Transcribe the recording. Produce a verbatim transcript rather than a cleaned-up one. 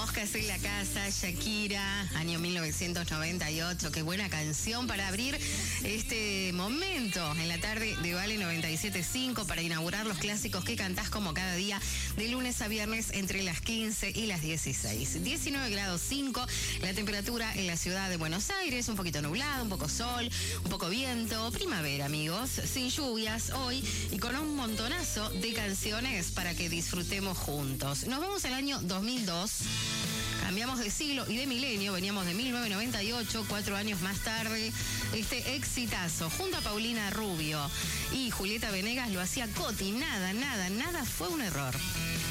Moscas en la casa, Shakira, año mil novecientos noventa y ocho. Qué buena canción para abrir este momento en la tarde de Vale noventa y siete punto cinco para inaugurar los clásicos que cantás como cada día de lunes a viernes entre las quince y las dieciséis. diecinueve grados cinco, la temperatura en la ciudad de Buenos Aires, un poquito nublado, un poco sol, un poco viento, primavera, amigos, sin lluvias hoy y con un montonazo de canciones para que disfrutemos juntos. Nos vamos al año dos mil dos. Cambiamos de siglo y de milenio, veníamos de mil novecientos noventa y ocho, cuatro años más tarde, este exitazo, junto a Paulina Rubio y Julieta Venegas lo hacía Coti, nada, nada, nada fue un error.